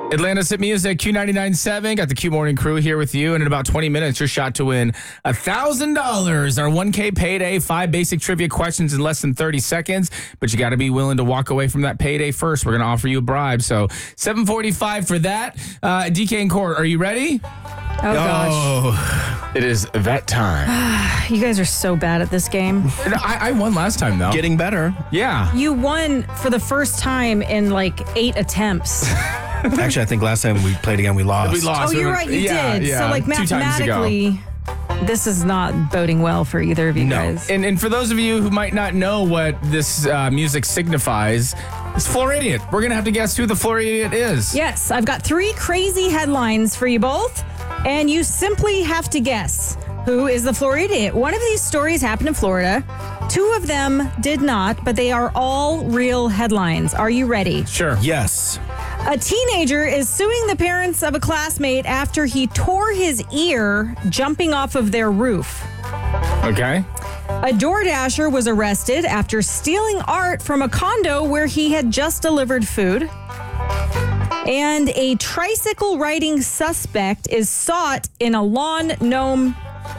Atlanta's Hit Music, Q99.7. Got the Q Morning Crew here with you. And in about 20 minutes, your shot to win $1,000. Our 1K payday, 5 basic trivia questions in less than 30 seconds. But you got to be willing to walk away from that payday first. We're going to offer you a bribe. So $7.45 for that. DK and Court, are you ready? Oh, gosh. It is that time. You guys are so bad at this game. I won last time, though. Getting better. Yeah. You won for the first time in like 8 attempts. Actually, I think last time we played again, we lost. We lost. Oh, you're right. You did. Yeah, so, like, 2 times ago. mathematically, this is not boding well for either of you guys. And for those of you who might not know what this music signifies, it's Floor Idiot. We're going to have to guess who the Floor Idiot is. Yes, I've got 3 crazy headlines for you both, and you simply have to guess who is the Floor Idiot. One of these stories happened in Florida. 2 of them did not, but they are all real headlines. Are you ready? Sure. Yes. A teenager is suing the parents of a classmate after he tore his ear jumping off of their roof. Okay. A DoorDasher was arrested after stealing art from a condo where he had just delivered food. And a tricycle riding suspect is sought in a lawn gnome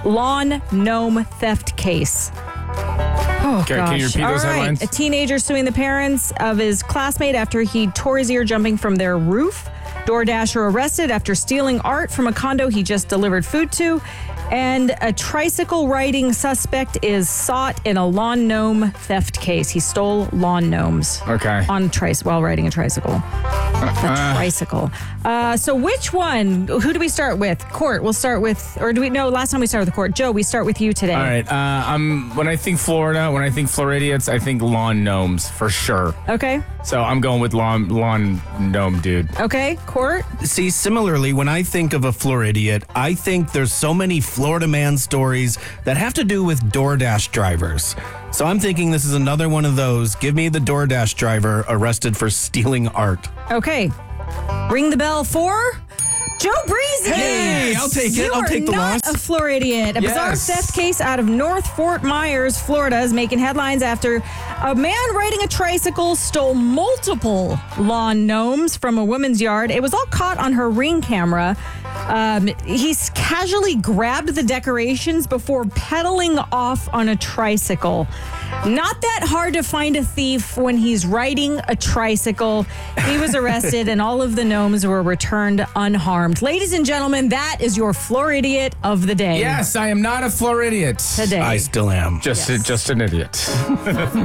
theft case. Oh, Okay, gosh. can you repeat All those right. headlines? A teenager suing the parents of his classmate after he tore his ear jumping from their roof. DoorDasher arrested after stealing art from a condo he just delivered food to. And a tricycle riding suspect is sought in a lawn gnome theft case. He stole lawn gnomes. Okay. While riding a tricycle. A tricycle. So which one? Who do we start with? Court, we'll start with, or do we know, last time we started with Court. Joe, we start with you today. All right. When I think Florida, when I think Floridians, I think lawn gnomes for sure. Okay. So I'm going with lawn gnome dude. Okay. Court? See, similarly, when I think of a Floor Idiot, I think there's so many Florida man stories that have to do with DoorDash drivers. So I'm thinking this is another one of those. Give me the DoorDash driver arrested for stealing art. Okay. Ring the bell for Joe Breezy. Hey, I'll take it. I'll take the You are loss. not a Floor Idiot. A bizarre Yes. theft case out of North Fort Myers, Florida is making headlines after a man riding a tricycle stole multiple lawn gnomes from a woman's yard. It was all caught on her Ring camera. He's casually grabbed the decorations before pedaling off on a tricycle. Not that hard to find a thief when he's riding a tricycle. He was arrested and all of the gnomes were returned unharmed. Ladies and gentlemen, that is your Floor Idiot of the day. Yes, I am not a Floridian. Today. I still am. Just an idiot.